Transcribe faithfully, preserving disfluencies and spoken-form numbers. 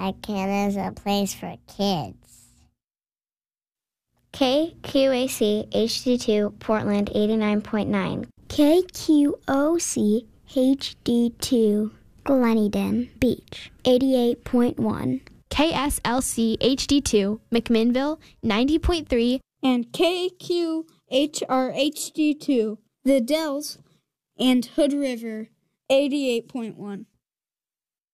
Icon is a place for kids. K Q A C H D two Portland eighty-nine point nine. K Q O C H D two Gleneden Beach eighty-eight point one. K S L C H D two McMinnville ninety point three. And K Q H R H D two The Dells and Hood River eighty-eight point one.